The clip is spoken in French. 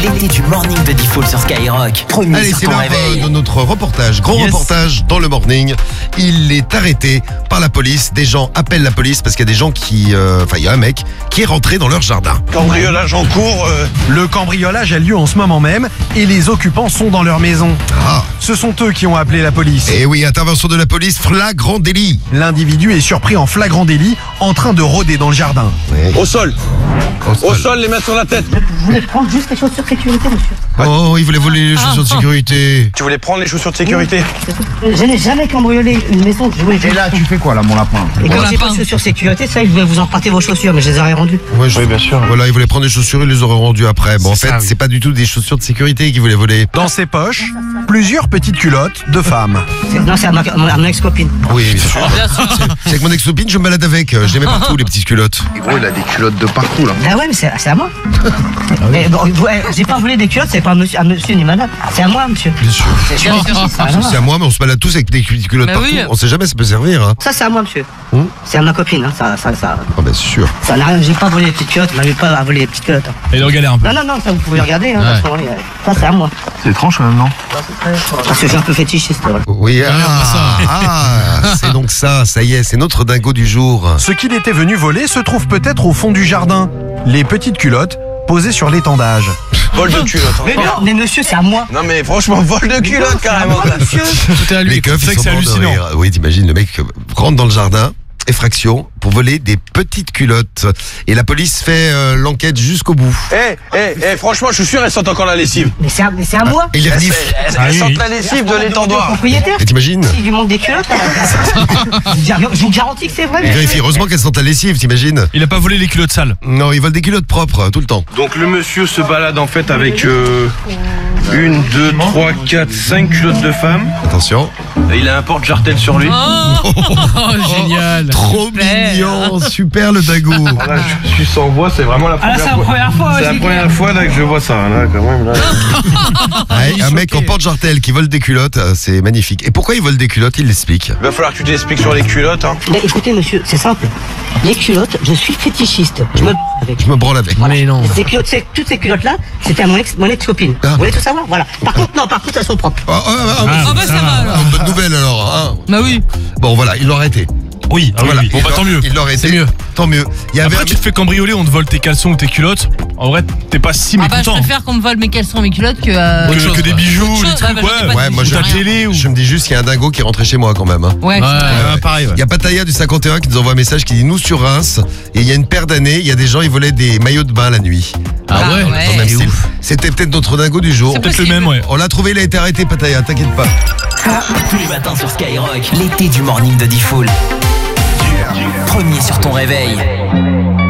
L'été du morning de Diffoul sur Skyrock. Premier Allez, sur c'est ton l'heure réveil. de notre reportage. Grand Yes. reportage dans le morning. Il est arrêté par la police. Des gens appellent la police parce qu'il y a des gens qui... il y a un mec qui est rentré dans leur jardin. Cambriolage en cours. Le cambriolage a lieu en ce moment même et les occupants sont dans leur maison. Ah. Ce sont eux qui ont appelé la police. Et oui, intervention de la police, flagrant délit. L'individu est surpris en flagrant délit en train de rôder dans le jardin. Au sol. Au sol, les mains sur la tête. Vous voulez prendre juste les chaussures de sécurité, monsieur? Oh, il voulait voler les chaussures de sécurité. Tu voulais prendre les chaussures de sécurité? Je n'ai jamais cambriolé une maison. Et là, tu fais quoi là, mon lapin? Et comme j'ai pas de chaussures de sécurité, ça, je vais vous emprunter vos chaussures, mais je les aurais rendues. Ouais, Oui, bien sûr. Voilà, il voulait prendre des chaussures, il les aurait rendues après. Bon, en C'est fait, ça, oui. c'est pas du tout des chaussures de sécurité qu'il voulait voler. Dans ses poches, plusieurs petites culottes de femmes. Non, c'est à mon ex-copine. Oui, bien sûr. C'est avec mon ex-copine, je me balade avec. Je les mets partout, les petites culottes. Gros, il a des culottes de partout là. Ah ouais, mais c'est à moi. Mais bon, j'ai pas volé des culottes, c'est pas à monsieur ni madame. C'est à moi, monsieur. Bien sûr. C'est à moi, mais on se balade tous avec des culottes partout. oui. On sait jamais, ça peut servir. Hein. Ça, c'est à moi, monsieur. C'est à ma copine, hein. Ça Ah, bien sûr. n'a rien. J'ai pas volé les petites culottes, m'avez pas volé les petites culottes. Hein. Il en galère un peu. Non, ça vous pouvez regarder. Hein, parce que, ça, c'est à moi. C'est étrange quand même, non? Parce que j'ai un peu fétichiste. Voilà. Oui, c'est donc ça y est, c'est notre dingo du jour. Ce qu'il était venu voler se trouve peut-être au fond du jardin. Les petites culottes posées sur l'étendage. Vol de culotte. Hein. Mais non, mais monsieur, c'est à moi. Non mais franchement, vol de culotte carrément. Monsieur. Les keufs, ils sont morts de rire. Oui, t'imagines, le mec rentre dans le jardin, effraction, pour voler des petites culottes. Et la police fait l'enquête jusqu'au bout. Franchement, je suis sûr, elle sent encore la lessive. Mais c'est à moi. Et il renifle. Elle sent la lessive de l'étendoir. Propriétaire. Et t'imagines? Il lui manque des culottes. Je vous garantis que c'est vrai. Il vérifie, heureusement qu'elle sent la lessive, t'imagines? Il a pas volé les culottes sales. Non, il vole des culottes propres, tout le temps. Donc le monsieur se balade en fait avec 1, 2, 3, 4, 5 culottes de femmes. Attention. Et il a un porte-jartel sur lui. Génial. Trop mignon, super le dingo. Voilà, je suis sans voix, c'est vraiment la première c'est la fois. première fois. C'est la première fois là que je vois ça. Là, quand même, là. Ouais, un mec en porte-jartel qui vole des culottes, c'est magnifique. Et pourquoi il vole des culottes? Il l'explique. Il va falloir que tu t'expliques sur les culottes. Hein. Mais écoutez, monsieur, c'est simple. Les culottes, je suis fétichiste. Je me branle avec. Mais non. Toutes ces culottes-là, c'était à mon ex-copine. Ah. Vous voulez tout savoir? Voilà. Par contre, elles sont propres. Ah bah ça va alors. Bonne nouvelle alors. Hein. Bah oui. Bon voilà, il l'a arrêté. Oui, Voilà. Bon, bah tant mieux. Il l'a arrêté. C'est mieux. Tant mieux. Il y avait Après, tu te fais cambrioler, on te vole tes caleçons ou tes culottes. En vrai, t'es pas si Ah bah je mécontent. préfère qu'on me vole mes caleçons et mes culottes que... Que des bijoux, Autre des chose, trucs, ouais, bah, j'en ai pas de Ouais, moi bijoux, je, rien. ta télé ou... je me dis juste qu'il y a un dingo qui est rentré chez moi quand même. Hein. Ouais. pareil, Il y a Pataya du 51 qui nous envoie un message qui dit nous sur Reims et il y a une paire d'années, il y a des gens ils volaient des maillots de bain la nuit. Ah ouais. Quand même, c'était peut-être notre dingo du jour. C'est Peut-être le possible. même, ouais. On l'a trouvé, il a été arrêté Pataya, t'inquiète pas. Tous les matins sur Skyrock. L'été du morning de Diffoul. Premier sur ton réveil.